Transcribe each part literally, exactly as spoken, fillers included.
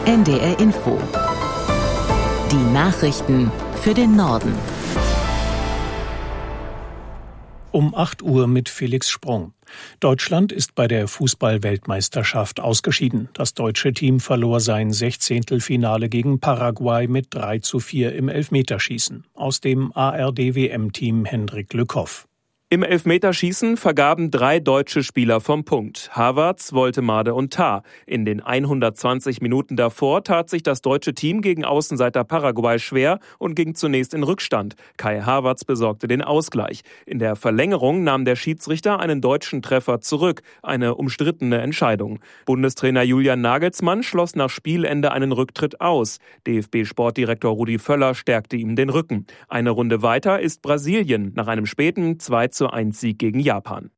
N D R Info. Die Nachrichten für den Norden. Um acht Uhr mit Felix Sprung. Deutschland ist bei der Fußball-Weltmeisterschaft ausgeschieden. Das deutsche Team verlor sein Sechzehntelfinale gegen Paraguay mit drei zu vier im Elfmeterschießen. Aus dem A R D-W M-Team Hendrik Lückhoff. Im Elfmeterschießen vergaben drei deutsche Spieler vom Punkt. Havertz, Woltemade und Tah. In den hundertzwanzig Minuten davor tat sich das deutsche Team gegen Außenseiter Paraguay schwer und ging zunächst in Rückstand. Kai Havertz besorgte den Ausgleich. In der Verlängerung nahm der Schiedsrichter einen deutschen Treffer zurück. Eine umstrittene Entscheidung. Bundestrainer Julian Nagelsmann schloss nach Spielende einen Rücktritt aus. D F B-Sportdirektor Rudi Völler stärkte ihm den Rücken. Eine Runde weiter ist Brasilien nach einem späten zwei zu eins Sieg gegen Japan.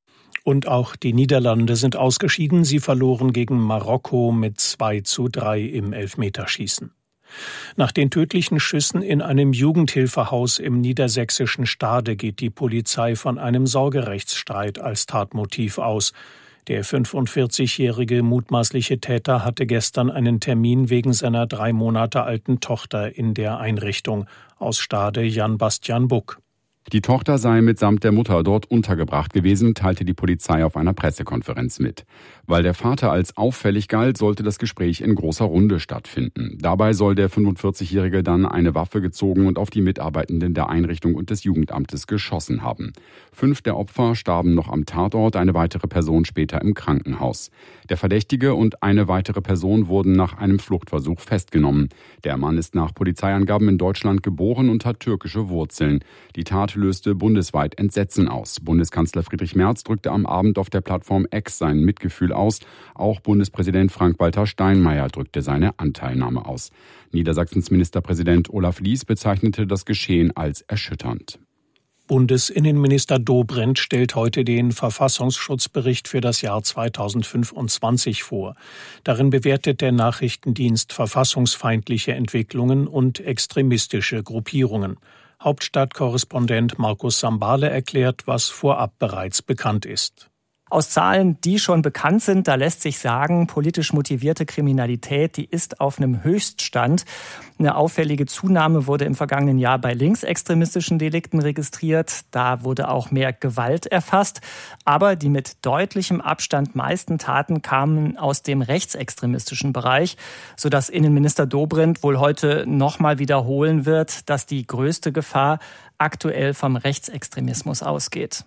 Und auch die Niederlande sind ausgeschieden. Sie verloren gegen Marokko mit zwei zu drei im Elfmeterschießen. Nach den tödlichen Schüssen in einem Jugendhilfehaus im niedersächsischen Stade geht die Polizei von einem Sorgerechtsstreit als Tatmotiv aus. Der fünfundvierzigjährige mutmaßliche Täter hatte gestern einen Termin wegen seiner drei Monate alten Tochter in der Einrichtung. Aus Stade Jan Bastian Buck. Die Tochter sei mitsamt der Mutter dort untergebracht gewesen, teilte die Polizei auf einer Pressekonferenz mit. Weil der Vater als auffällig galt, sollte das Gespräch in großer Runde stattfinden. Dabei soll der fünfundvierzigjährige dann eine Waffe gezogen und auf die Mitarbeitenden der Einrichtung und des Jugendamtes geschossen haben. Fünf der Opfer starben noch am Tatort, eine weitere Person später im Krankenhaus. Der Verdächtige und eine weitere Person wurden nach einem Fluchtversuch festgenommen. Der Mann ist nach Polizeiangaben in Deutschland geboren und hat türkische Wurzeln. Die Tat löste bundesweit Entsetzen aus. Bundeskanzler Friedrich Merz drückte am Abend auf der Plattform X sein Mitgefühl aus. Auch Bundespräsident Frank-Walter Steinmeier drückte seine Anteilnahme aus. Niedersachsens Ministerpräsident Olaf Lies bezeichnete das Geschehen als erschütternd. Bundesinnenminister Dobrindt stellt heute den Verfassungsschutzbericht für das Jahr zweitausendfünfundzwanzig vor. Darin bewertet der Nachrichtendienst verfassungsfeindliche Entwicklungen und extremistische Gruppierungen. Hauptstadtkorrespondent Markus Sambale erklärt, was vorab bereits bekannt ist. Aus Zahlen, die schon bekannt sind, da lässt sich sagen, politisch motivierte Kriminalität, die ist auf einem Höchststand. Eine auffällige Zunahme wurde im vergangenen Jahr bei linksextremistischen Delikten registriert. Da wurde auch mehr Gewalt erfasst. Aber die mit deutlichem Abstand meisten Taten kamen aus dem rechtsextremistischen Bereich, sodass Innenminister Dobrindt wohl heute nochmal wiederholen wird, dass die größte Gefahr aktuell vom Rechtsextremismus ausgeht.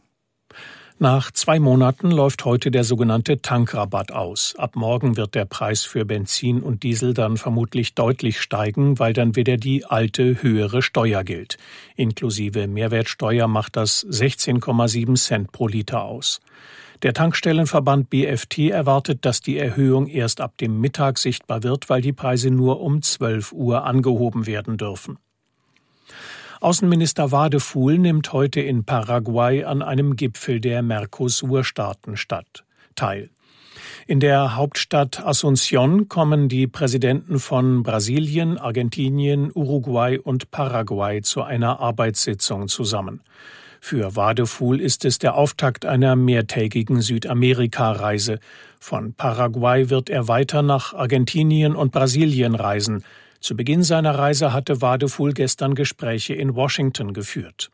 Nach zwei Monaten läuft heute der sogenannte Tankrabatt aus. Ab morgen wird der Preis für Benzin und Diesel dann vermutlich deutlich steigen, weil dann wieder die alte, höhere Steuer gilt. Inklusive Mehrwertsteuer macht das sechzehn Komma sieben Cent pro Liter aus. Der Tankstellenverband B F T erwartet, dass die Erhöhung erst ab dem Mittag sichtbar wird, weil die Preise nur um zwölf Uhr angehoben werden dürfen. Außenminister Wadefuhl nimmt heute in Paraguay an einem Gipfel der Mercosur-Staaten statt, teil. In der Hauptstadt Asunción kommen die Präsidenten von Brasilien, Argentinien, Uruguay und Paraguay zu einer Arbeitssitzung zusammen. Für Wadefuhl ist es der Auftakt einer mehrtägigen Südamerika-Reise. Von Paraguay wird er weiter nach Argentinien und Brasilien reisen. Zu Beginn seiner Reise hatte Wadefuhl gestern Gespräche in Washington geführt.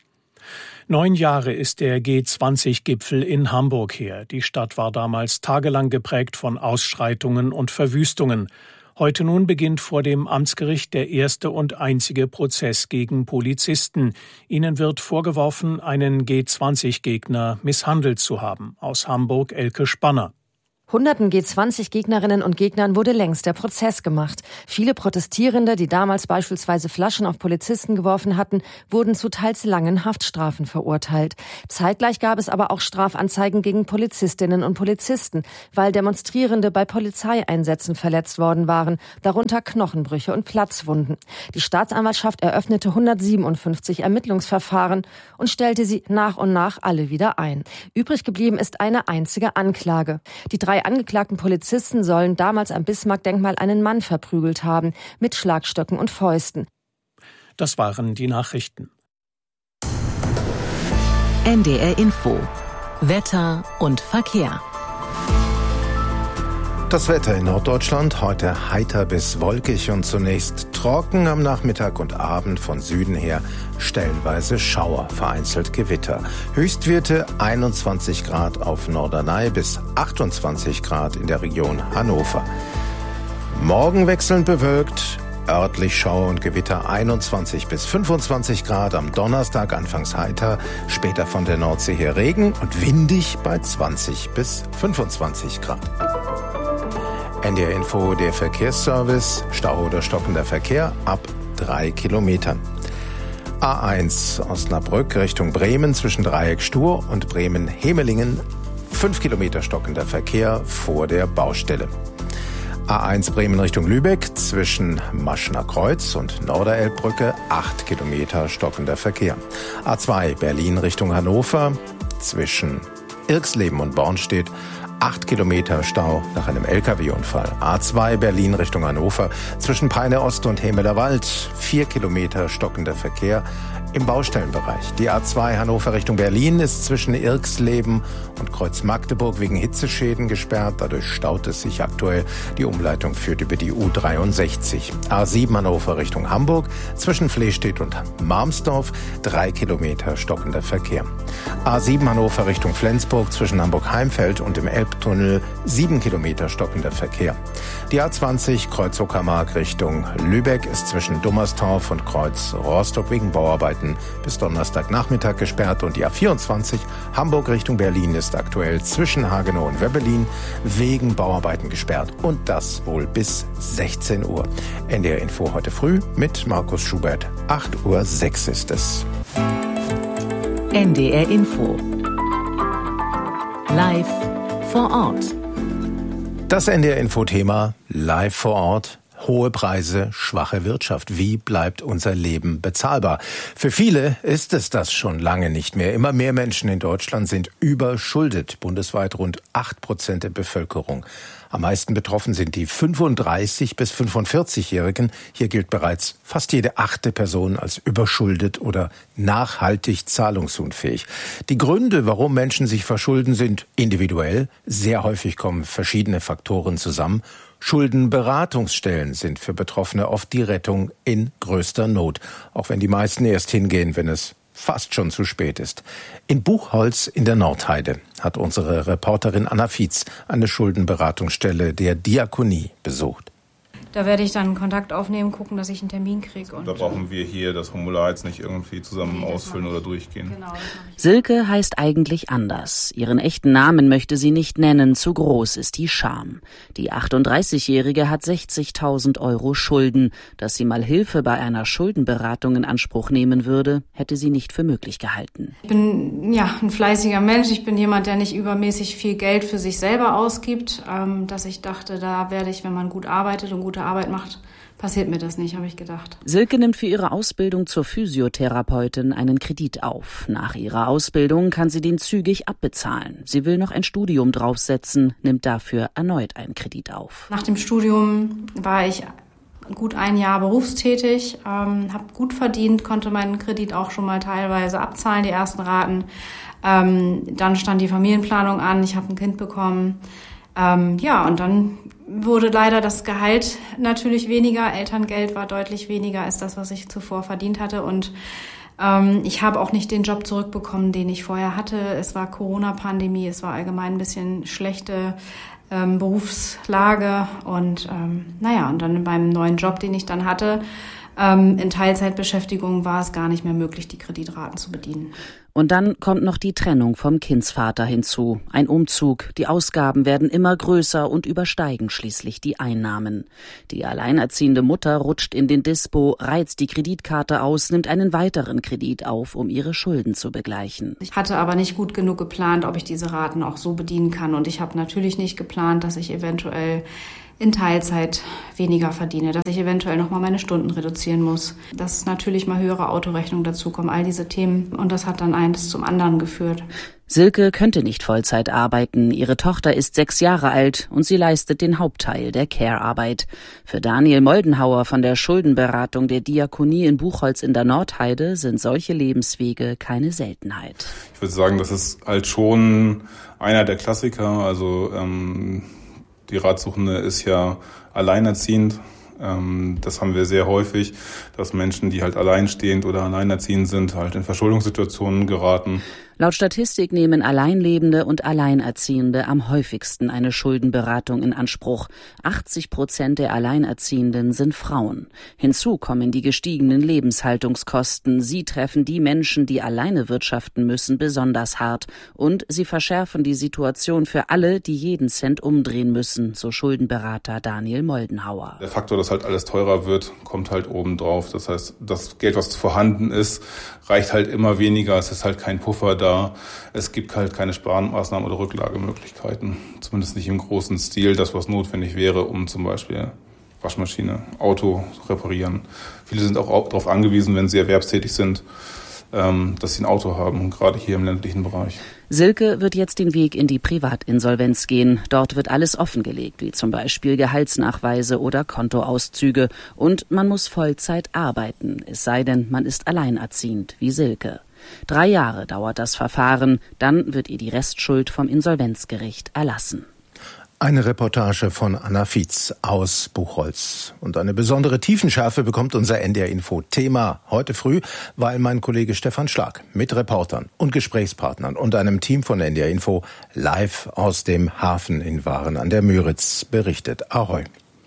Neun Jahre ist der G zwanzig Gipfel in Hamburg her. Die Stadt war damals tagelang geprägt von Ausschreitungen und Verwüstungen. Heute nun beginnt vor dem Amtsgericht der erste und einzige Prozess gegen Polizisten. Ihnen wird vorgeworfen, einen G zwanzig Gegner misshandelt zu haben. Aus Hamburg Elke Spanner. Hunderten G zwanzig Gegnerinnen und Gegnern wurde längst der Prozess gemacht. Viele Protestierende, die damals beispielsweise Flaschen auf Polizisten geworfen hatten, wurden zu teils langen Haftstrafen verurteilt. Zeitgleich gab es aber auch Strafanzeigen gegen Polizistinnen und Polizisten, weil Demonstrierende bei Polizeieinsätzen verletzt worden waren, darunter Knochenbrüche und Platzwunden. Die Staatsanwaltschaft eröffnete hundertsiebenundfünfzig Ermittlungsverfahren und stellte sie nach und nach alle wieder ein. Übrig geblieben ist eine einzige Anklage. Die drei angeklagten Polizisten sollen damals am Bismarck-Denkmal einen Mann verprügelt haben, mit Schlagstöcken und Fäusten. Das waren die Nachrichten. N D R Info. Wetter und Verkehr. Das Wetter in Norddeutschland heute heiter bis wolkig und zunächst trocken, am Nachmittag und Abend von Süden her stellenweise Schauer, vereinzelt Gewitter. Höchstwerte einundzwanzig Grad auf Norderney bis achtundzwanzig Grad in der Region Hannover. Morgen wechselnd bewölkt, örtlich Schauer und Gewitter einundzwanzig bis fünfundzwanzig Grad, am Donnerstag anfangs heiter, später von der Nordsee her Regen und windig bei zwanzig bis fünfundzwanzig Grad. N D R Info, der Verkehrsservice, Stau oder stockender Verkehr ab drei Kilometern. A eins Osnabrück Richtung Bremen zwischen Dreieck Stur und Bremen-Hemelingen, fünf Kilometer stockender Verkehr vor der Baustelle. A eins Bremen Richtung Lübeck zwischen Maschner Kreuz und Norderelbbrücke, acht Kilometer stockender Verkehr. A zwei Berlin Richtung Hannover zwischen Irxleben und Bornstedt, acht Kilometer Stau nach einem L K W-Unfall. A zwei Berlin Richtung Hannover zwischen Peine Ost und Hemelerwald, vier Kilometer stockender Verkehr im Baustellenbereich. Die A zwei Hannover Richtung Berlin ist zwischen Irxleben und Kreuz Magdeburg wegen Hitzeschäden gesperrt. Dadurch staut es sich aktuell. Die Umleitung führt über die U dreiundsechzig. A sieben Hannover Richtung Hamburg zwischen Flehstedt und Marmsdorf, drei Kilometer stockender Verkehr. A sieben Hannover Richtung Flensburg zwischen Hamburg-Heimfeld und im Elbtunnel, sieben Kilometer stockender Verkehr. Die A zwanzig Kreuz Uckermark Richtung Lübeck ist zwischen Dummerstorf und Kreuz Rostock wegen Bauarbeiten bis Donnerstagnachmittag gesperrt und die A vierundzwanzig Hamburg Richtung Berlin ist aktuell zwischen Hagenow und Wöbbelin wegen Bauarbeiten gesperrt und das wohl bis sechzehn Uhr. N D R Info heute früh mit Markus Schubert. acht Uhr sechs ist es. N D R Info. Live vor Ort. Das N D R Info-Thema live vor Ort. Hohe Preise, schwache Wirtschaft. Wie bleibt unser Leben bezahlbar? Für viele ist es das schon lange nicht mehr. Immer mehr Menschen in Deutschland sind überschuldet. Bundesweit rund acht Prozent der Bevölkerung. Am meisten betroffen sind die fünfunddreißig- bis fünfundvierzig-Jährigen. Hier gilt bereits fast jede achte Person als überschuldet oder nachhaltig zahlungsunfähig. Die Gründe, warum Menschen sich verschulden, sind individuell. Sehr häufig kommen verschiedene Faktoren zusammen. Schuldenberatungsstellen sind für Betroffene oft die Rettung in größter Not, auch wenn die meisten erst hingehen, wenn es fast schon zu spät ist. In Buchholz in der Nordheide hat unsere Reporterin Anna Fietz eine Schuldenberatungsstelle der Diakonie besucht. Da werde ich dann Kontakt aufnehmen, gucken, dass ich einen Termin kriege. Und da brauchen wir hier das Formular jetzt nicht irgendwie zusammen nee, ausfüllen oder durchgehen. Genau, Silke heißt eigentlich anders. Ihren echten Namen möchte sie nicht nennen, zu groß ist die Scham. Die achtunddreißigjährige hat sechzigtausend Euro Schulden. Dass sie mal Hilfe bei einer Schuldenberatung in Anspruch nehmen würde, hätte sie nicht für möglich gehalten. Ich bin ja ein fleißiger Mensch. Ich bin jemand, der nicht übermäßig viel Geld für sich selber ausgibt. Ähm, dass ich dachte, da werde ich, wenn man gut arbeitet und gute Arbeit macht, passiert mir das nicht, habe ich gedacht. Silke nimmt für ihre Ausbildung zur Physiotherapeutin einen Kredit auf. Nach ihrer Ausbildung kann sie den zügig abbezahlen. Sie will noch ein Studium draufsetzen, nimmt dafür erneut einen Kredit auf. Nach dem Studium war ich gut ein Jahr berufstätig, ähm, habe gut verdient, konnte meinen Kredit auch schon mal teilweise abzahlen, die ersten Raten. Ähm, dann stand die Familienplanung an, ich habe ein Kind bekommen. Ähm, ja, und dann wurde leider das Gehalt natürlich weniger. Elterngeld war deutlich weniger als das, was ich zuvor verdient hatte. Und ähm, ich habe auch nicht den Job zurückbekommen, den ich vorher hatte. Es war Corona-Pandemie, es war allgemein ein bisschen schlechte ähm, Berufslage. Und ähm, naja, und dann beim neuen Job, den ich dann hatte, ähm, in Teilzeitbeschäftigung, war es gar nicht mehr möglich, die Kreditraten zu bedienen. Und dann kommt noch die Trennung vom Kindsvater hinzu. Ein Umzug, die Ausgaben werden immer größer und übersteigen schließlich die Einnahmen. Die alleinerziehende Mutter rutscht in den Dispo, reizt die Kreditkarte aus, nimmt einen weiteren Kredit auf, um ihre Schulden zu begleichen. Ich hatte aber nicht gut genug geplant, ob ich diese Raten auch so bedienen kann. Und ich habe natürlich nicht geplant, dass ich eventuell in Teilzeit weniger verdiene, dass ich eventuell noch mal meine Stunden reduzieren muss, dass natürlich mal höhere Autorechnungen dazukommen, all diese Themen. Und das hat dann eins zum anderen geführt. Silke könnte nicht Vollzeit arbeiten. Ihre Tochter ist sechs Jahre alt und sie leistet den Hauptteil der Care-Arbeit. Für Daniel Moldenhauer von der Schuldenberatung der Diakonie in Buchholz in der Nordheide sind solche Lebenswege keine Seltenheit. Ich würde sagen, das ist halt schon einer der Klassiker. Also ähm Die Ratsuchende ist ja alleinerziehend. Das haben wir sehr häufig, dass Menschen, die halt alleinstehend oder alleinerziehend sind, halt in Verschuldungssituationen geraten. Laut Statistik nehmen Alleinlebende und Alleinerziehende am häufigsten eine Schuldenberatung in Anspruch. achtzig Prozent der Alleinerziehenden sind Frauen. Hinzu kommen die gestiegenen Lebenshaltungskosten. Sie treffen die Menschen, die alleine wirtschaften müssen, besonders hart. Und sie verschärfen die Situation für alle, die jeden Cent umdrehen müssen, so Schuldenberater Daniel Moldenhauer. Der Faktor, dass halt alles teurer wird, kommt halt oben drauf. Das heißt, das Geld, was vorhanden ist, reicht halt immer weniger. Es ist halt kein Puffer da. Es gibt halt keine Sparmaßnahmen oder Rücklagemöglichkeiten. Zumindest nicht im großen Stil, das, was notwendig wäre, um zum Beispiel Waschmaschine, Auto reparieren. Viele sind auch darauf angewiesen, wenn sie erwerbstätig sind, dass sie ein Auto haben, gerade hier im ländlichen Bereich. Silke wird jetzt den Weg in die Privatinsolvenz gehen. Dort wird alles offengelegt, wie zum Beispiel Gehaltsnachweise oder Kontoauszüge. Und man muss Vollzeit arbeiten, es sei denn, man ist alleinerziehend, wie Silke. Drei Jahre dauert das Verfahren, dann wird ihr die Restschuld vom Insolvenzgericht erlassen. Eine Reportage von Anna Fietz aus Buchholz. Und eine besondere Tiefenschärfe bekommt unser N D R-Info-Thema heute früh, weil mein Kollege Stefan Schlag mit Reportern und Gesprächspartnern und einem Team von N D R-Info live aus dem Hafen in Waren an der Müritz berichtet. Ahoi.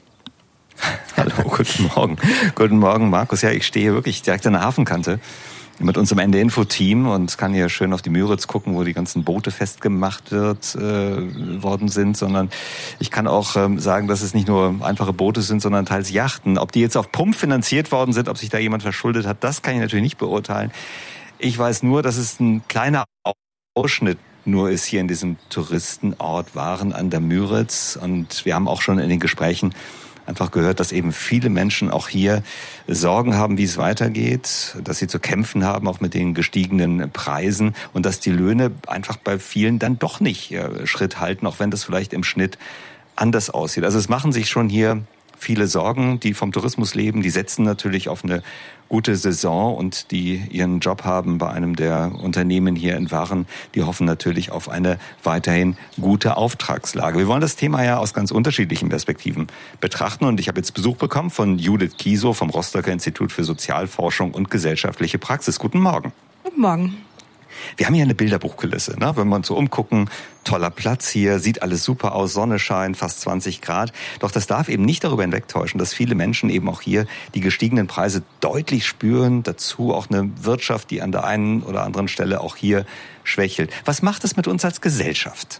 Hallo, guten Morgen. Guten Morgen, Markus. Ja, ich stehe wirklich direkt an der Hafenkante mit unserem N D R-Info-Team und kann hier schön auf die Müritz gucken, wo die ganzen Boote festgemacht wird, äh, worden sind, sondern ich kann auch ähm, sagen, dass es nicht nur einfache Boote sind, sondern teils Yachten. Ob die jetzt auf Pump finanziert worden sind, ob sich da jemand verschuldet hat, das kann ich natürlich nicht beurteilen. Ich weiß nur, dass es ein kleiner Ausschnitt nur ist hier in diesem Touristenort Waren an der Müritz, und wir haben auch schon in den Gesprächen einfach gehört, dass eben viele Menschen auch hier Sorgen haben, wie es weitergeht, dass sie zu kämpfen haben, auch mit den gestiegenen Preisen, und dass die Löhne einfach bei vielen dann doch nicht Schritt halten, auch wenn das vielleicht im Schnitt anders aussieht. Also es machen sich schon hier viele Sorgen, die vom Tourismus leben, die setzen natürlich auf eine gute Saison, und die ihren Job haben bei einem der Unternehmen hier in Waren, die hoffen natürlich auf eine weiterhin gute Auftragslage. Wir wollen das Thema ja aus ganz unterschiedlichen Perspektiven betrachten, und ich habe jetzt Besuch bekommen von Judith Kiesow vom Rostocker Institut für Sozialforschung und gesellschaftliche Praxis. Guten Morgen. Guten Morgen. Wir haben hier eine Bilderbuchkulisse, ne? Wenn wir uns so umgucken, toller Platz hier, sieht alles super aus, Sonne scheint, fast zwanzig Grad. Doch das darf eben nicht darüber hinwegtäuschen, dass viele Menschen eben auch hier die gestiegenen Preise deutlich spüren. Dazu auch eine Wirtschaft, die an der einen oder anderen Stelle auch hier schwächelt. Was macht es mit uns als Gesellschaft?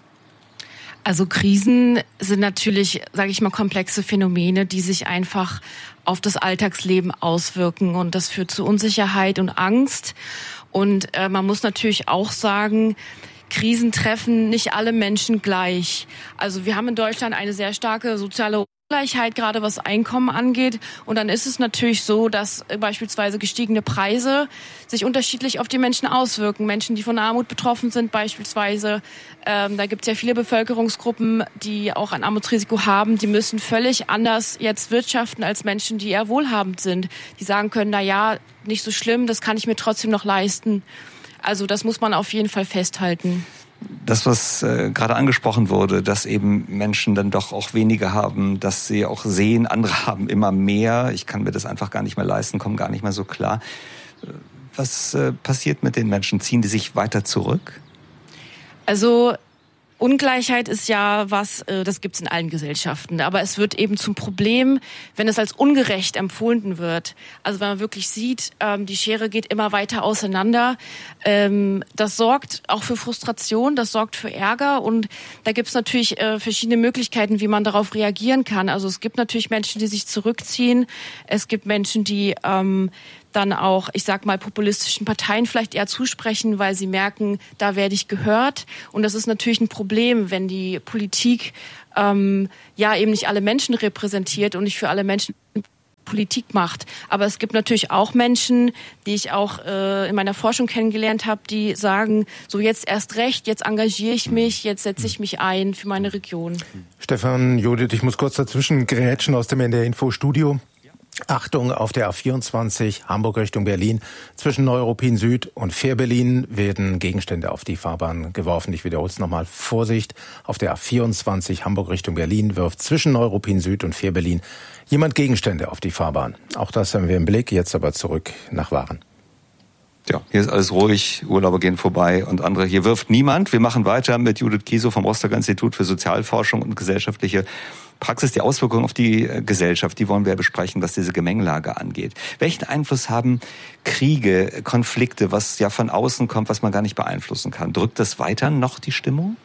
Also Krisen sind natürlich, sage ich mal, komplexe Phänomene, die sich einfach auf das Alltagsleben auswirken, und das führt zu Unsicherheit und Angst. Und äh, man muss natürlich auch sagen, Krisen treffen nicht alle Menschen gleich. Also wir haben in Deutschland eine sehr starke soziale Ungleichheit, gerade was Einkommen angeht. Und dann ist es natürlich so, dass beispielsweise gestiegene Preise sich unterschiedlich auf die Menschen auswirken. Menschen, die von Armut betroffen sind beispielsweise. Ähm, da gibt es ja viele Bevölkerungsgruppen, die auch ein Armutsrisiko haben. Die müssen völlig anders jetzt wirtschaften als Menschen, die eher wohlhabend sind. Die sagen können, na ja, nicht so schlimm, das kann ich mir trotzdem noch leisten. Also das muss man auf jeden Fall festhalten. Das, was äh, gerade angesprochen wurde, dass eben Menschen dann doch auch weniger haben, dass sie auch sehen, andere haben immer mehr. Ich kann mir das einfach gar nicht mehr leisten, komme gar nicht mehr so klar. Was äh, passiert mit den Menschen? Ziehen die sich weiter zurück? Also Ungleichheit ist ja was, äh, das gibt's in allen Gesellschaften. Aber es wird eben zum Problem, wenn es als ungerecht empfunden wird. Also wenn man wirklich sieht, ähm, die Schere geht immer weiter auseinander. Ähm, das sorgt auch für Frustration, das sorgt für Ärger. Und da gibt's natürlich äh, verschiedene Möglichkeiten, wie man darauf reagieren kann. Also es gibt natürlich Menschen, die sich zurückziehen. Es gibt Menschen, die ähm, dann auch, ich sag mal, populistischen Parteien vielleicht eher zusprechen, weil sie merken, da werde ich gehört. Und das ist natürlich ein Problem, wenn die Politik ähm, ja eben nicht alle Menschen repräsentiert und nicht für alle Menschen Politik macht. Aber es gibt natürlich auch Menschen, die ich auch äh, in meiner Forschung kennengelernt habe, die sagen, so jetzt erst recht, jetzt engagiere ich mich, jetzt setze ich mich ein für meine Region. Stefan, Judith, ich muss kurz dazwischen grätschen aus dem N D R-Info-Studio. Achtung, auf der A vierundzwanzig Hamburg Richtung Berlin. Zwischen Neuruppin Süd und Fehrbellin werden Gegenstände auf die Fahrbahn geworfen. Ich wiederhole es nochmal. Vorsicht, auf der A vierundzwanzig Hamburg Richtung Berlin wirft zwischen Neuruppin Süd und Fehrbellin jemand Gegenstände auf die Fahrbahn. Auch das haben wir im Blick. Jetzt aber zurück nach Waren. Ja, hier ist alles ruhig, Urlauber gehen vorbei und andere. Hier wirft niemand. Wir machen weiter mit Judith Kiesow vom Rostocker Institut für Sozialforschung und gesellschaftliche Praxis. Die Auswirkungen auf die Gesellschaft, die wollen wir besprechen, was diese Gemengelage angeht. Welchen Einfluss haben Kriege, Konflikte, was ja von außen kommt, was man gar nicht beeinflussen kann? Drückt das weiter noch die Stimmung?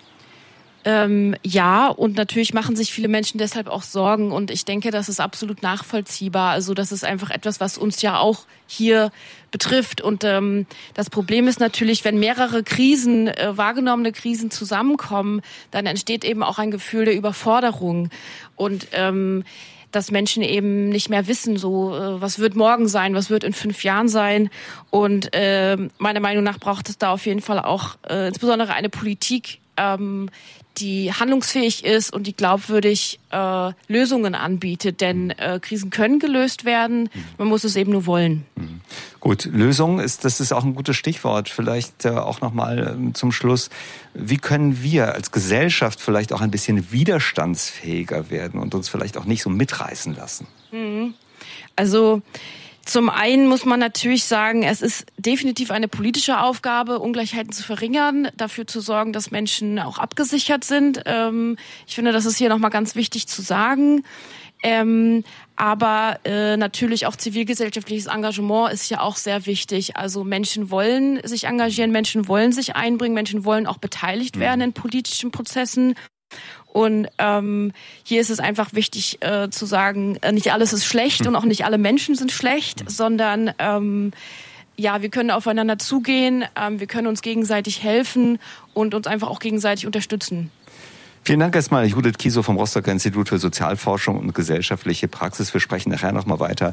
Ähm, ja, und natürlich machen sich viele Menschen deshalb auch Sorgen und ich denke, das ist absolut nachvollziehbar. Also das ist einfach etwas, was uns ja auch hier betrifft und ähm, das Problem ist natürlich, wenn mehrere Krisen, äh, wahrgenommene Krisen zusammenkommen, dann entsteht eben auch ein Gefühl der Überforderung und ähm, dass Menschen eben nicht mehr wissen, so äh, was wird morgen sein, was wird in fünf Jahren sein und äh, meiner Meinung nach braucht es da auf jeden Fall auch äh, insbesondere eine Politik, ähm, die handlungsfähig ist und die glaubwürdig äh, Lösungen anbietet. Denn äh, Krisen können gelöst werden, man muss es eben nur wollen. Mhm. Gut, Lösung ist, das ist auch ein gutes Stichwort. Vielleicht äh, auch nochmal äh, zum Schluss. Wie können wir als Gesellschaft vielleicht auch ein bisschen widerstandsfähiger werden und uns vielleicht auch nicht so mitreißen lassen? Mhm. Also zum einen muss man natürlich sagen, es ist definitiv eine politische Aufgabe, Ungleichheiten zu verringern, dafür zu sorgen, dass Menschen auch abgesichert sind. Ähm, ich finde, das ist hier nochmal ganz wichtig zu sagen. Ähm, aber äh, natürlich auch zivilgesellschaftliches Engagement ist ja auch sehr wichtig. Also Menschen wollen sich engagieren, Menschen wollen sich einbringen, Menschen wollen auch beteiligt werden in politischen Prozessen. Und ähm, hier ist es einfach wichtig äh, zu sagen, äh, nicht alles ist schlecht und auch nicht alle Menschen sind schlecht, sondern ähm, ja, wir können aufeinander zugehen, ähm, wir können uns gegenseitig helfen und uns einfach auch gegenseitig unterstützen. Vielen Dank erstmal, Judith Kiesow vom Rostocker Institut für Sozialforschung und gesellschaftliche Praxis. Wir sprechen nachher nochmal weiter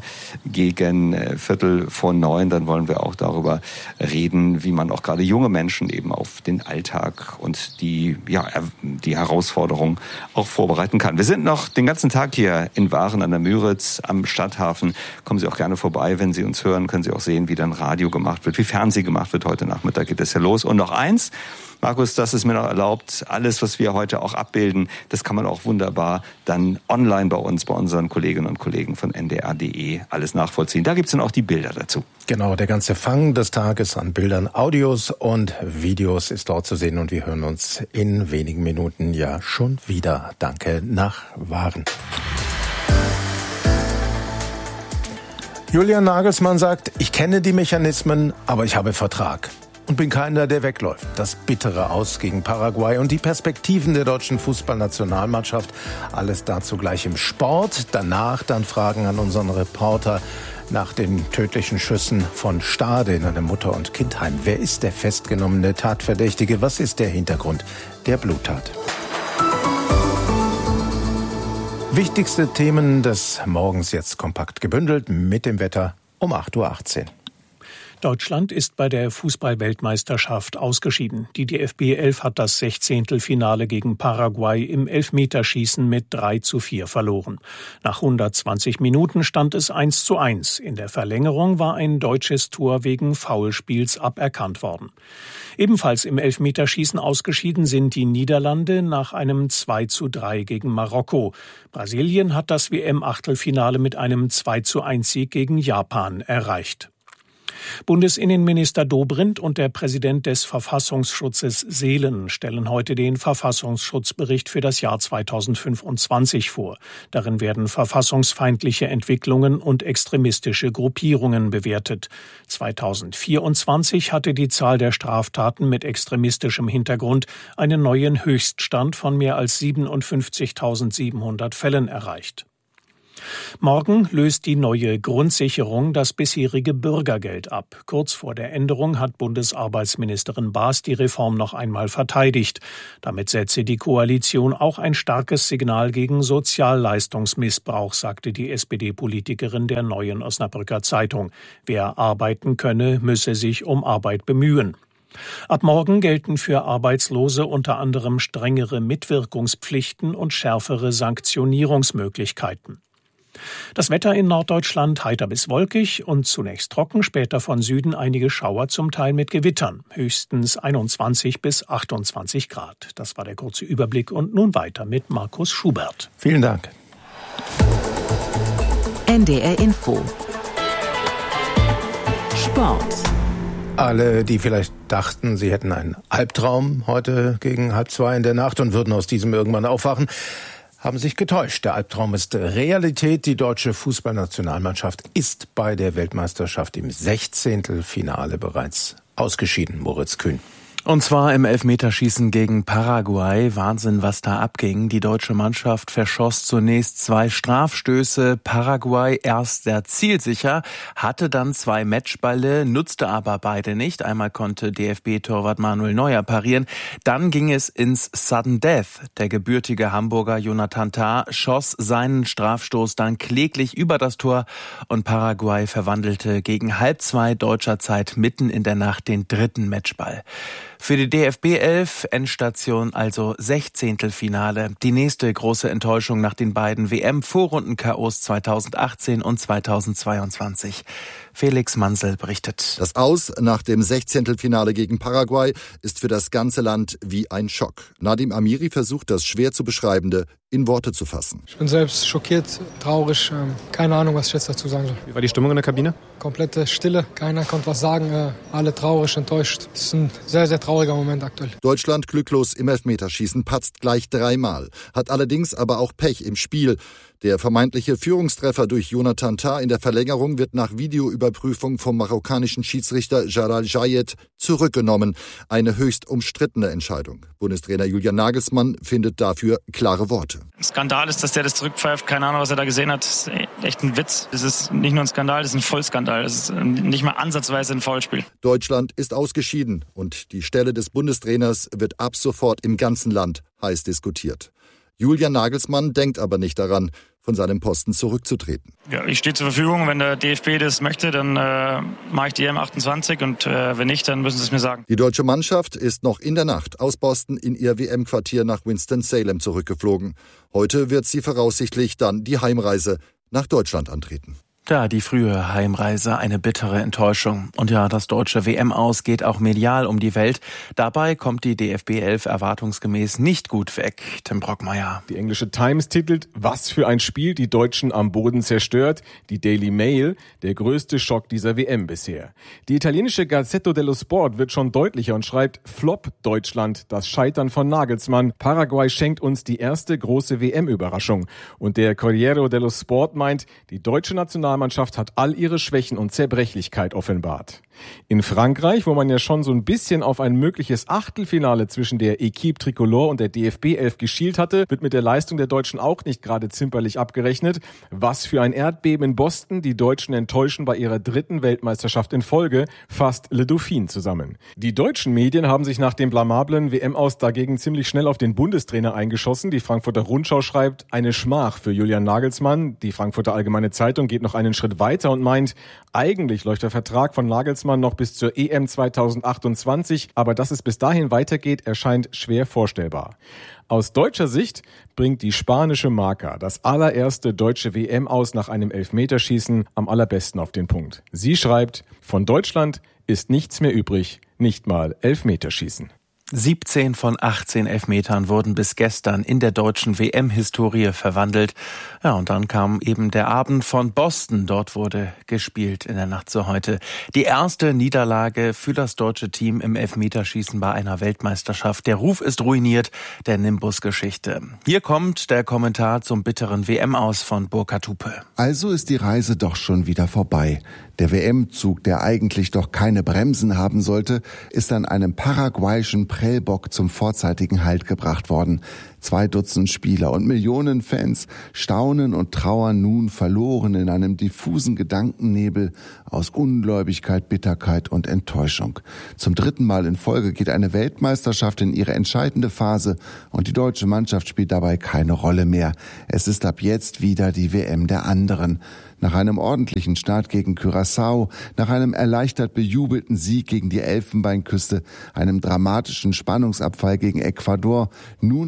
gegen Viertel vor neun. Dann wollen wir auch darüber reden, wie man auch gerade junge Menschen eben auf den Alltag und die, ja, die Herausforderungen auch vorbereiten kann. Wir sind noch den ganzen Tag hier in Waren an der Müritz am Stadthafen. Kommen Sie auch gerne vorbei, wenn Sie uns hören, können Sie auch sehen, wie dann Radio gemacht wird, wie Fernsehen gemacht wird. Heute Nachmittag geht es ja los. Und noch eins, Markus, das ist mir noch erlaubt, alles, was wir heute auch abbilden, das kann man auch wunderbar dann online bei uns, bei unseren Kolleginnen und Kollegen von N D R punkt D E alles nachvollziehen. Da gibt's dann auch die Bilder dazu. Genau, der ganze Fang des Tages an Bildern, Audios und Videos ist dort zu sehen und wir hören uns in wenigen Minuten ja schon wieder. Danke nach Waren. Julian Nagelsmann sagt, ich kenne die Mechanismen, aber ich habe Vertrag. Und bin keiner, der wegläuft. Das bittere Aus gegen Paraguay und die Perspektiven der deutschen Fußballnationalmannschaft. Alles dazu gleich im Sport. Danach dann Fragen an unseren Reporter nach den tödlichen Schüssen von Stade in einem Mutter- und Kindheim. Wer ist der festgenommene Tatverdächtige? Was ist der Hintergrund der Bluttat? Wichtigste Themen des Morgens jetzt kompakt gebündelt mit dem Wetter um acht Uhr achtzehn. Deutschland ist bei der Fußball-Weltmeisterschaft ausgeschieden. Die D F B elf hat das Sechzehntelfinale gegen Paraguay im Elfmeterschießen mit drei zu vier verloren. Nach hundertzwanzig Minuten stand es eins zu eins. In der Verlängerung war ein deutsches Tor wegen Foulspiels aberkannt worden. Ebenfalls im Elfmeterschießen ausgeschieden sind die Niederlande nach einem zwei zu drei gegen Marokko. Brasilien hat das W M-Achtelfinale mit einem zwei zu eins Sieg gegen Japan erreicht. Bundesinnenminister Dobrindt und der Präsident des Verfassungsschutzes Seelen stellen heute den Verfassungsschutzbericht für das Jahr zweitausendfünfundzwanzig vor. Darin werden verfassungsfeindliche Entwicklungen und extremistische Gruppierungen bewertet. zweitausendvierundzwanzig hatte die Zahl der Straftaten mit extremistischem Hintergrund einen neuen Höchststand von mehr als siebenundfünfzigtausendsiebenhundert Fällen erreicht. Morgen löst die neue Grundsicherung das bisherige Bürgergeld ab. Kurz vor der Änderung hat Bundesarbeitsministerin Baas die Reform noch einmal verteidigt. Damit setze die Koalition auch ein starkes Signal gegen Sozialleistungsmissbrauch, sagte die S P D-Politikerin der Neuen Osnabrücker Zeitung. Wer arbeiten könne, müsse sich um Arbeit bemühen. Ab morgen gelten für Arbeitslose unter anderem strengere Mitwirkungspflichten und schärfere Sanktionierungsmöglichkeiten. Das Wetter in Norddeutschland heiter bis wolkig und zunächst trocken, später von Süden einige Schauer, zum Teil mit Gewittern. Höchstens einundzwanzig bis achtundzwanzig Grad. Das war der kurze Überblick und nun weiter mit Markus Schubert. Vielen Dank. N D R Info. Sport. Alle, die vielleicht dachten, sie hätten einen Albtraum heute gegen halb zwei in der Nacht und würden aus diesem irgendwann aufwachen, haben sich getäuscht. Der Albtraum ist Realität. Die deutsche Fußballnationalmannschaft ist bei der Weltmeisterschaft im Sechzehntelfinale bereits ausgeschieden. Moritz Kühn. Und zwar im Elfmeterschießen gegen Paraguay. Wahnsinn, was da abging. Die deutsche Mannschaft verschoss zunächst zwei Strafstöße. Paraguay erst sehr zielsicher, hatte dann zwei Matchbälle, nutzte aber beide nicht. Einmal konnte D F B-Torwart Manuel Neuer parieren. Dann ging es ins Sudden Death. Der gebürtige Hamburger Jonathan Tah schoss seinen Strafstoß dann kläglich über das Tor und Paraguay verwandelte gegen halb zwei deutscher Zeit mitten in der Nacht den dritten Matchball. Für die D F B elf Endstation also Sechzehntelfinale. Die nächste große Enttäuschung nach den beiden W M-Vorrunden-K Os zweitausendachtzehn und zweitausendzweiundzwanzig. Felix Mansel berichtet. Das Aus nach dem Sechzehntelfinale gegen Paraguay ist für das ganze Land wie ein Schock. Nadim Amiri versucht, das schwer zu Beschreibende in Worte zu fassen. Ich bin selbst schockiert, traurig, keine Ahnung, was ich jetzt dazu sagen soll. Wie war die Stimmung in der Kabine? Komplette Stille, keiner konnte was sagen, alle traurig, enttäuscht. Es ist ein sehr, sehr trauriger Moment aktuell. Deutschland glücklos im Elfmeterschießen, patzt gleich dreimal, hat allerdings aber auch Pech im Spiel. Der vermeintliche Führungstreffer durch Jonathan Tah in der Verlängerung wird nach Videoüberprüfung vom marokkanischen Schiedsrichter Jalal Jayed zurückgenommen. Eine höchst umstrittene Entscheidung. Bundestrainer Julian Nagelsmann findet dafür klare Worte. Skandal ist, dass der das zurückpfeift. Keine Ahnung, was er da gesehen hat. Das ist echt ein Witz. Es ist nicht nur ein Skandal, das ist ein Vollskandal. Es ist nicht mal ansatzweise ein Foulspiel. Deutschland ist ausgeschieden und die Stelle des Bundestrainers wird ab sofort im ganzen Land heiß diskutiert. Julian Nagelsmann denkt aber nicht daran, von seinem Posten zurückzutreten. Ja, ich stehe zur Verfügung. Wenn der D F B das möchte, dann äh, mache ich die E M achtundzwanzig und äh, wenn nicht, dann müssen sie es mir sagen. Die deutsche Mannschaft ist noch in der Nacht aus Boston in ihr W M-Quartier nach Winston-Salem zurückgeflogen. Heute wird sie voraussichtlich dann die Heimreise nach Deutschland antreten. Ja, die frühe Heimreise, eine bittere Enttäuschung. Und ja, das deutsche W M-Aus geht auch medial um die Welt. Dabei kommt die D F B elf erwartungsgemäß nicht gut weg. Tim Brockmeier. Die englische Times titelt, was für ein Spiel, die Deutschen am Boden zerstört. Die Daily Mail, der größte Schock dieser W M bisher. Die italienische Gazzetta dello Sport wird schon deutlicher und schreibt, Flop Deutschland, das Scheitern von Nagelsmann. Paraguay schenkt uns die erste große W M-Überraschung. Und der Corriere dello Sport meint, die deutsche Nationalmannschaft Mannschaft hat all ihre Schwächen und Zerbrechlichkeit offenbart. In Frankreich, wo man ja schon so ein bisschen auf ein mögliches Achtelfinale zwischen der Equipe Tricolore und der D F B elf geschielt hatte, wird mit der Leistung der Deutschen auch nicht gerade zimperlich abgerechnet. Was für ein Erdbeben in Boston, die Deutschen enttäuschen bei ihrer dritten Weltmeisterschaft in Folge, fasst Le Dauphin zusammen. Die deutschen Medien haben sich nach dem blamablen W M-Aus dagegen ziemlich schnell auf den Bundestrainer eingeschossen. Die Frankfurter Rundschau schreibt, eine Schmach für Julian Nagelsmann. Die Frankfurter Allgemeine Zeitung geht noch einen Schritt weiter und meint, eigentlich läuft der Vertrag von Nagelsmann noch bis zur E M zweitausendachtundzwanzig, aber dass es bis dahin weitergeht, erscheint schwer vorstellbar. Aus deutscher Sicht bringt die spanische Marca das allererste deutsche W M-Aus nach einem Elfmeterschießen am allerbesten auf den Punkt. Sie schreibt, von Deutschland ist nichts mehr übrig, nicht mal Elfmeterschießen. siebzehn von achtzehn Elfmetern wurden bis gestern in der deutschen W M-Historie verwandelt. Ja, und dann kam eben der Abend von Boston. Dort wurde gespielt in der Nacht zu heute. Die erste Niederlage für das deutsche Team im Elfmeterschießen bei einer Weltmeisterschaft. Der Ruf ist ruiniert, der Nimbus-Geschichte. Hier kommt der Kommentar zum bitteren W M-Aus von Burkhard Hupe. Also ist die Reise doch schon wieder vorbei. Der W M-Zug, der eigentlich doch keine Bremsen haben sollte, ist an einem paraguayischen Prellbock zum vorzeitigen Halt gebracht worden. Zwei Dutzend Spieler und Millionen Fans staunen und trauern nun verloren in einem diffusen Gedankennebel aus Ungläubigkeit, Bitterkeit und Enttäuschung. Zum dritten Mal in Folge geht eine Weltmeisterschaft in ihre entscheidende Phase und die deutsche Mannschaft spielt dabei keine Rolle mehr. Es ist ab jetzt wieder die W M der anderen. Nach einem ordentlichen Start gegen Curaçao, nach einem erleichtert bejubelten Sieg gegen die Elfenbeinküste, einem dramatischen Spannungsabfall gegen Ecuador, nun also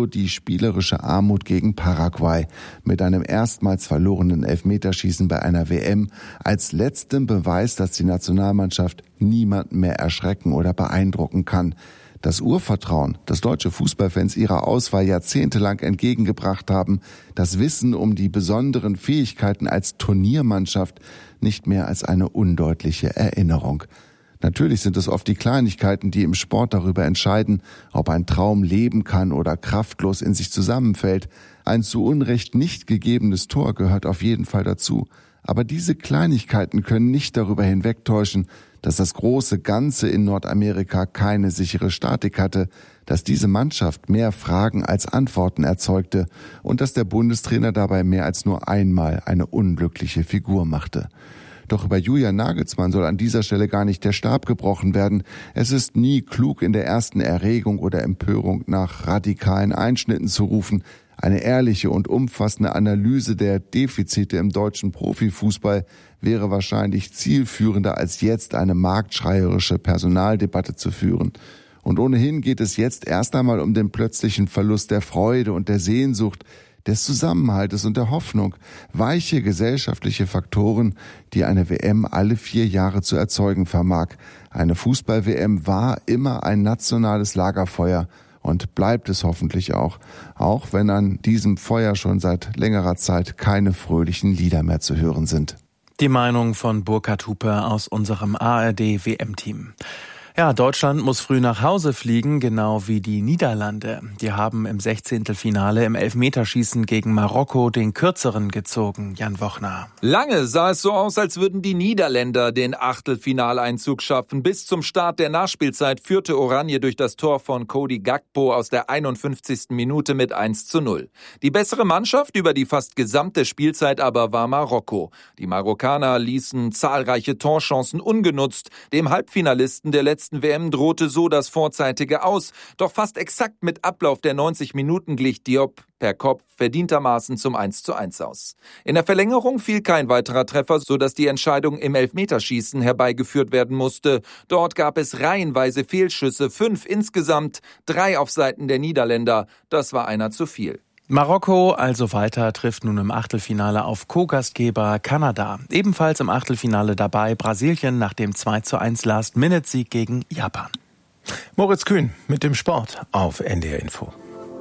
also die spielerische Armut gegen Paraguay mit einem erstmals verlorenen Elfmeterschießen bei einer W M als letztem Beweis, dass die Nationalmannschaft niemanden mehr erschrecken oder beeindrucken kann. Das Urvertrauen, das deutsche Fußballfans ihrer Auswahl jahrzehntelang entgegengebracht haben, das Wissen um die besonderen Fähigkeiten als Turniermannschaft nicht mehr als eine undeutliche Erinnerung. Natürlich sind es oft die Kleinigkeiten, die im Sport darüber entscheiden, ob ein Traum leben kann oder kraftlos in sich zusammenfällt. Ein zu Unrecht nicht gegebenes Tor gehört auf jeden Fall dazu. Aber diese Kleinigkeiten können nicht darüber hinwegtäuschen, dass das große Ganze in Nordamerika keine sichere Statik hatte, dass diese Mannschaft mehr Fragen als Antworten erzeugte und dass der Bundestrainer dabei mehr als nur einmal eine unglückliche Figur machte. Doch über Julian Nagelsmann soll an dieser Stelle gar nicht der Stab gebrochen werden. Es ist nie klug, in der ersten Erregung oder Empörung nach radikalen Einschnitten zu rufen. Eine ehrliche und umfassende Analyse der Defizite im deutschen Profifußball wäre wahrscheinlich zielführender, als jetzt eine marktschreierische Personaldebatte zu führen. Und ohnehin geht es jetzt erst einmal um den plötzlichen Verlust der Freude und der Sehnsucht, des Zusammenhaltes und der Hoffnung, weiche gesellschaftliche Faktoren, die eine W M alle vier Jahre zu erzeugen vermag. Eine Fußball-W M war immer ein nationales Lagerfeuer und bleibt es hoffentlich auch, auch wenn an diesem Feuer schon seit längerer Zeit keine fröhlichen Lieder mehr zu hören sind. Die Meinung von Burkhard Hupe aus unserem A R D-W M-Team. Ja, Deutschland muss früh nach Hause fliegen, genau wie die Niederlande. Die haben im Sechzehntelfinale im Elfmeterschießen gegen Marokko den Kürzeren gezogen. Jan Wochner. Lange sah es so aus, als würden die Niederländer den Achtelfinaleinzug schaffen. Bis zum Start der Nachspielzeit führte Oranje durch das Tor von Cody Gakpo aus der einundfünfzigsten Minute mit eins zu null. Die bessere Mannschaft über die fast gesamte Spielzeit aber war Marokko. Die Marokkaner ließen zahlreiche Torchancen ungenutzt. Dem Halbfinalisten der letzten W M drohte so das vorzeitige Aus. Doch fast exakt mit Ablauf der neunzig Minuten glich Diop per Kopf verdientermaßen zum eins zu eins aus. In der Verlängerung fiel kein weiterer Treffer, sodass die Entscheidung im Elfmeterschießen herbeigeführt werden musste. Dort gab es reihenweise Fehlschüsse, fünf insgesamt, drei auf Seiten der Niederländer. Das war einer zu viel. Marokko also weiter, trifft nun im Achtelfinale auf Co-Gastgeber Kanada. Ebenfalls im Achtelfinale dabei Brasilien nach dem zwei zu eins Last-Minute-Sieg gegen Japan. Moritz Kühn mit dem Sport auf N D R Info.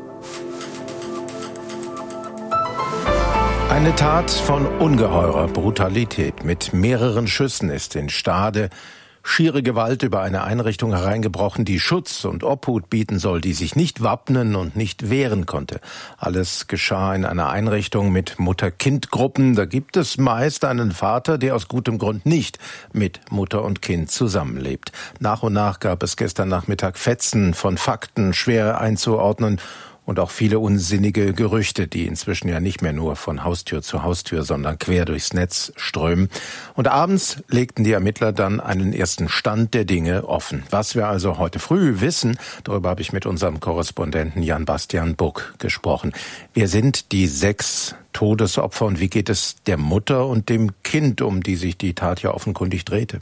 Eine Tat von ungeheurer Brutalität mit mehreren Schüssen ist in Stade schiere Gewalt über eine Einrichtung hereingebrochen, die Schutz und Obhut bieten soll, die sich nicht wappnen und nicht wehren konnte. Alles geschah in einer Einrichtung mit Mutter-Kind-Gruppen. Da gibt es meist einen Vater, der aus gutem Grund nicht mit Mutter und Kind zusammenlebt. Nach und nach gab es gestern Nachmittag Fetzen von Fakten, schwer einzuordnen, und auch viele unsinnige Gerüchte, die inzwischen ja nicht mehr nur von Haustür zu Haustür, sondern quer durchs Netz strömen. Und abends legten die Ermittler dann einen ersten Stand der Dinge offen. Was wir also heute früh wissen, darüber habe ich mit unserem Korrespondenten Jan-Bastian Buck gesprochen. Wer sind die sechs Todesopfer und wie geht es der Mutter und dem Kind, um die sich die Tat ja offenkundig drehte?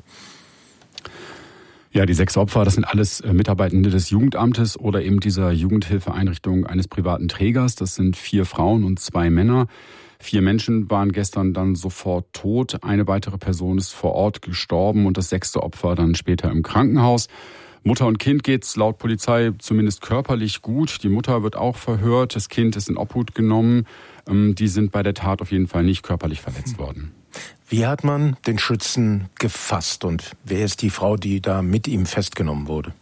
Ja, die sechs Opfer, das sind alles Mitarbeitende des Jugendamtes oder eben dieser Jugendhilfeeinrichtung eines privaten Trägers. Das sind vier Frauen und zwei Männer. Vier Menschen waren gestern dann sofort tot. Eine weitere Person ist vor Ort gestorben und das sechste Opfer dann später im Krankenhaus. Mutter und Kind geht's laut Polizei zumindest körperlich gut. Die Mutter wird auch verhört. Das Kind ist in Obhut genommen. Die sind bei der Tat auf jeden Fall nicht körperlich verletzt worden. Wie hat man den Schützen gefasst und wer ist die Frau, die da mit ihm festgenommen wurde?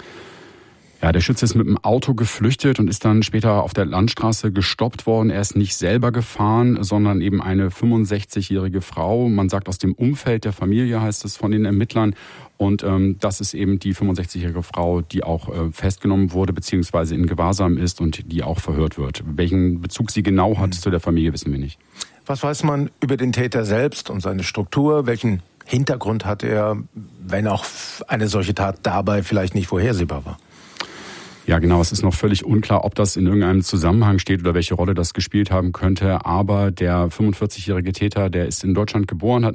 Ja, der Schütze ist mit dem Auto geflüchtet und ist dann später auf der Landstraße gestoppt worden. Er ist nicht selber gefahren, sondern eben eine fünfundsechzigjährige Frau. Man sagt aus dem Umfeld der Familie, heißt es von den Ermittlern. Und ähm, das ist eben die fünfundsechzigjährige Frau, die auch äh, festgenommen wurde, beziehungsweise in Gewahrsam ist und die auch verhört wird. Welchen Bezug sie genau hat mhm. zu der Familie, wissen wir nicht. Was weiß man über den Täter selbst und seine Struktur? Welchen Hintergrund hat er, wenn auch eine solche Tat dabei vielleicht nicht vorhersehbar war? Ja, genau. Es ist noch völlig unklar, ob das in irgendeinem Zusammenhang steht oder welche Rolle das gespielt haben könnte. Aber der fünfundvierzigjährige Täter, der ist in Deutschland geboren, hat